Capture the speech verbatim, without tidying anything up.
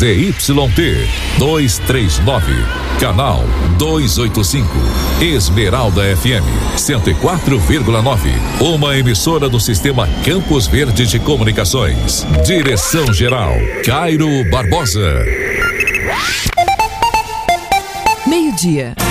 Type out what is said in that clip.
Z Y T duzentos e trinta e nove, canal duzentos e oitenta e cinco, Esmeralda F M cento e quatro vírgula nove, uma emissora do Sistema Campos Verde de Comunicações. Direção geral Cairo Barbosa. Meio-dia